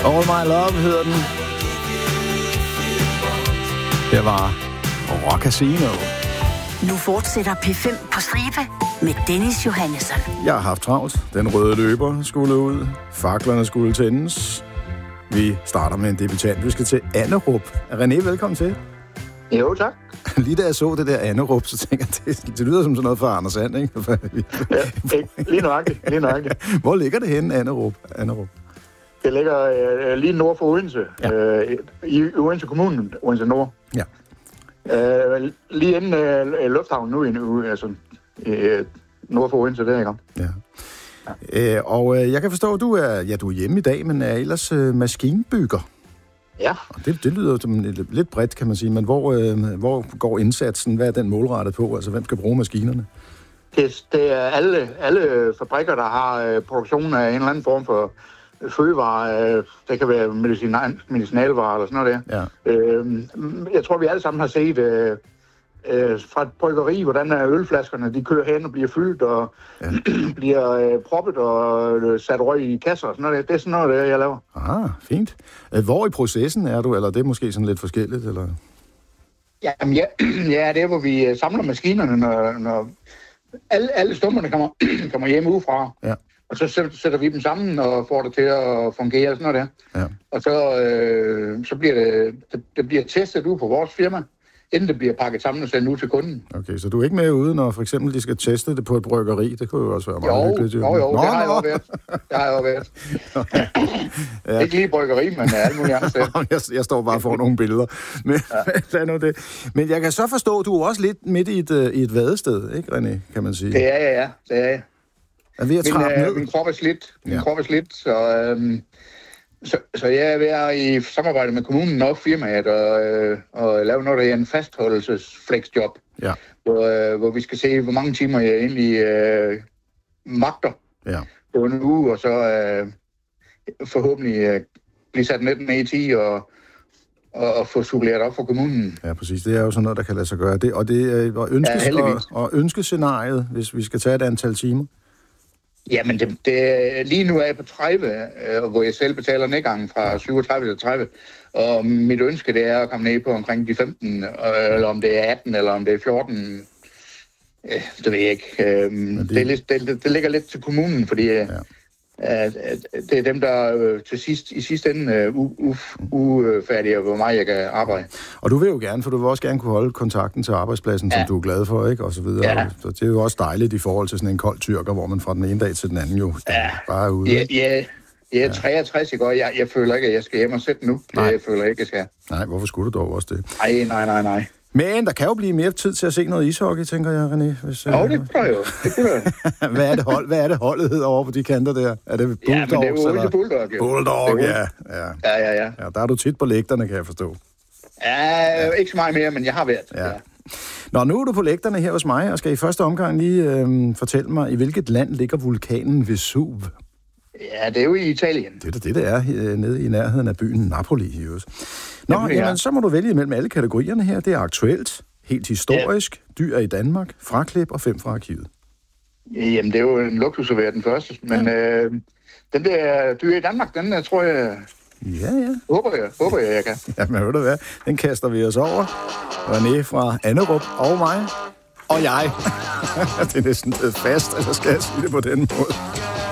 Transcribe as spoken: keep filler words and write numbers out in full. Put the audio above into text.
All My Love hedder den. Det var Rock Casino. Nu fortsætter P fem på stribe med Dennis Johannesson. Jeg har haft travlt. Den røde løber skulle ud. Faklerne skulle tændes. Vi starter med en debutant. Vi skal til Annerup. René, velkommen til. Jo, tak. Lige da jeg så det der Annerup, så tænker jeg, det, det lyder som sådan noget for Anders And, ikke? Ja, lige nøjagtigt, lige nøjagtigt. Hvor ligger det henne, Annerup? Annerup? Det ligger øh, lige nord for Odense, ja. øh, i Odense Kommune, Odense Nord. Ja. Øh, lige inden øh, lufthavnen nu, i, altså øh, nord for Odense, der, ikke? Ja. Ja. Øh, og øh, jeg kan forstå, at du er, ja, du er hjemme i dag, men er ellers øh, maskinbygger. Ja. Og det, det lyder som lidt, lidt bredt, kan man sige, men hvor, øh, hvor går indsatsen? Hvad er den målrettet på? Altså, hvem skal bruge maskinerne? Det, det er alle, alle fabrikker, der har øh, produktion af en eller anden form for fødevarer. Øh, det kan være medicin, medicinalvarer eller sådan noget der. Ja. Øh, jeg tror, vi alle sammen har set øh, øh, fra et bryggeri, hvordan ølflaskerne de kører hen og bliver fyldt og ja. bliver øh, proppet og øh, sat røg i kasser og sådan noget. Det er sådan noget, der, jeg laver. Ah, fint. Hvor i processen er du, eller det er måske sådan lidt forskelligt, eller? Jamen, ja, ja, det er, hvor vi samler maskinerne, når, når alle, alle stumperne kommer, kommer hjem udefra. Ja. Og så sætter vi dem sammen og får det til at fungere og sådan noget der. Ja. Og så, øh, så bliver det, det, det bliver testet ud på vores firma, inden det bliver pakket sammen og sendt ud til kunden. Okay, så du er ikke med ude, når for eksempel de skal teste det på et bryggeri? Det kunne jo også være meget jo, hyggeligt. Jo, jo, nå, det har jeg jo været. Det har jeg jo været. Ja. Ikke lige bryggeri, men alt muligt andet sted. jeg, jeg står bare for nogle billeder. Men, ja. nu det. Men jeg kan så forstå, at du er også lidt midt i et, i et vadested, ikke, René, kan man sige? Det er jeg, ja. Det er jeg. Er ved at trappe min, ned? Min krop er slidt. Min ja. krop er slidt, så... Øhm, Så, så jeg er ved at i samarbejde med kommunen og firmaet og, øh, og lave noget, der er en fastholdelsesflexjob, ja. hvor, øh, hvor vi skal se, hvor mange timer jeg egentlig øh, magter ja. på en uge, og så øh, forhåbentlig øh, blive sat net ned i ti og, og, og få suppleret op for kommunen. Ja, præcis. Det er jo sådan noget, der kan lade sig gøre. Det, og det er og ønskes, ja, og, og ønskescenariet, hvis vi skal tage et antal timer. Jamen, det, det, lige nu er jeg på tredive, øh, hvor jeg selv betaler nedgangen fra syvogtredive til tredive. Og mit ønske, det er at komme ned på omkring de femten, øh, eller om det er atten, eller om det er fjorten. Øh, det ved jeg ikke. Øh, det... Det, er lidt, det, det ligger lidt til kommunen, fordi øh, ja. øh, det er dem, der øh, til sidst, i sidste ende øh, ufærdige, hvor meget jeg kan arbejde. Og du vil jo gerne, for du vil også gerne kunne holde kontakten til arbejdspladsen, ja. som du er glad for, ikke? Og så videre. Ja. Så det er jo også dejligt i forhold til sådan en kold tyrker, hvor man fra den ene dag til den anden jo ja. bare er ude. Ja, ja. Jeg er treogtres i går. Jeg, jeg føler ikke, at jeg skal hjem og sætte nu. Nej. Jeg føler ikke, at jeg skal. Nej, hvorfor skulle du dog også det? Nej, nej, nej, nej. Men der kan jo blive mere tid til at se noget ishockey, tænker jeg, René. Hvis, jo, det kunne jeg jo. Det kunne jeg. hvad, er det hold, hvad er det holdet hedder over på de kanter der? Er det Bulldogs? Ja, men det er jo Odense Bulldog. Jo. Bulldog, ja. Ja. Ja, ja, ja. Ja, der er du tit på lægterne, kan jeg forstå. Ja, ja. Ikke så meget mere, men jeg har været. Ja. Ja. Nå, nu er du på lægterne her hos mig, og skal i første omgang lige øh, fortælle mig, i hvilket land ligger vulkanen Vesuv? Ja, det er jo i Italien. Det er det, det er, nede i nærheden af byen Napoli. Just. Nå, jamen, jamen, så må du vælge mellem alle kategorierne her. Det er aktuelt, helt historisk, ja. dyr i Danmark, fraklip og fem fra arkivet. Jamen, det er jo en luksus at være den første. Men ja. øh, den der dyr i Danmark, den tror jeg... Ja, ja. Håber jeg, håber jeg, jeg kan. Jamen, ved du hvad? Den kaster vi os over. René fra Annerup og mig. Og jeg. Det er næsten fast, eller skal jeg sige det på den måde?